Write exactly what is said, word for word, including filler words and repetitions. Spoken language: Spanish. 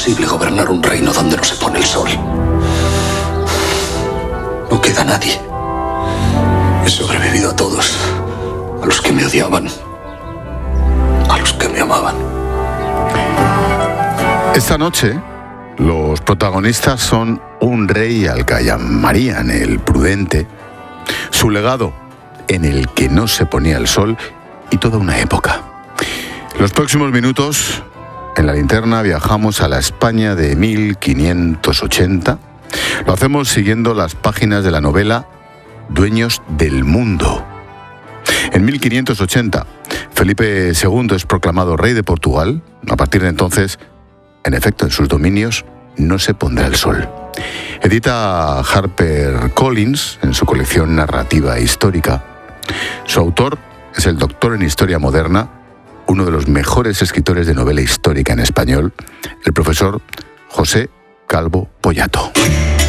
imposible gobernar un reino donde no se pone el sol. No queda nadie. He sobrevivido a todos. A los que me odiaban. A los que me amaban. Esta noche, los protagonistas son un rey al que llamarían el prudente, su legado en el que no se ponía el sol y toda una época. Los próximos minutos, en la linterna, viajamos a la España de mil quinientos ochenta. Lo hacemos siguiendo las páginas de la novela Dueños del Mundo. En mil quinientos ochenta, Felipe segundo es proclamado rey de Portugal. A partir de entonces, en efecto, en sus dominios no se pondrá el sol. Edita HarperCollins en su colección narrativa histórica. Su autor es el doctor en Historia Moderna, uno de los mejores escritores de novela histórica en español, el profesor José Calvo Pollato.